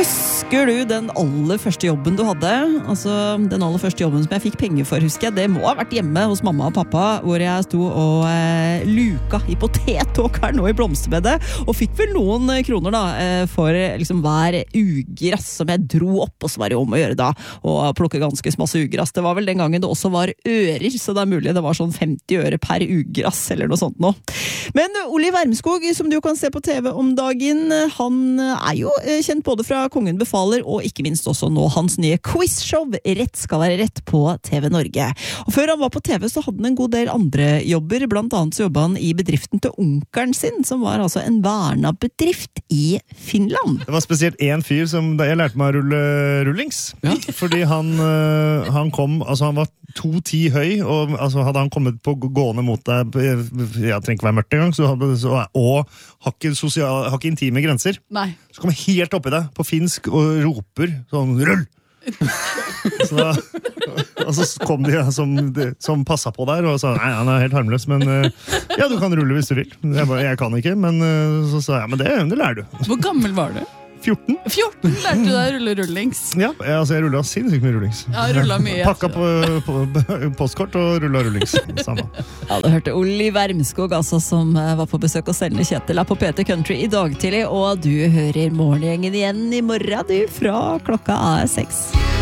Husker du den aller første jobben du hadde? Altså, den aller første jobben som jeg fikk penger for, husker jeg. Det må ha vært hjemme hos mamma og pappa, hvor jeg sto og luka i potetåkeren og i blomsterbedet, og fikk vel noen kroner da, for liksom hver ugrass som jeg dro opp, og så var det om å gjøre da, og plukke ganske masse ugrass. Det var vel den gangen det også var ører, så det er mulig det var sånn 50 øre per ugrass, eller noe sånt nå. Men Olli Wermskog, som du kan se på TV om dagen, han er jo kjent både fra Kongen befaler, og ikke minst også nå hans nye quizshow, Rett skal være rett på TV Norge. Og før han var på TV så hadde han en god del andre jobber, blant annet så jobbet han i bedriften til onkelen sin, som var altså en verna bedrift i Finland. Det var spesielt en fyr som jeg lærte meg å rulle rullings, ja. Fordi han kom, altså han var 2,10 høy, og altså hadde han kommet på gående mot deg, jeg trenger ikke være mørkt en gang, og har ikke intime grenser. Nei. Så kom jeg helt oppi deg på finsk og roper sånn, rull! Og så kom de som passet på der og sa, nei, han er helt harmløs, men ja, du kan rulle hvis du vil. Jeg kan ikke, men så sa jeg, men det lærer du. Hvor gammel var du? 14. 14 lærte du deg å rulle rullings? Ja, altså jeg rullet sinnssykt mye rullings. Ja, rullet mye. Pakka på postkort og rullet rullings. Samme. Ja, du hørte Olli Wermskog, altså, som var på besøk hos Selene Kjetil på P3 Country i dag tidlig, og du hører Morgengjengen igjen i morgen, du, fra klokka 6.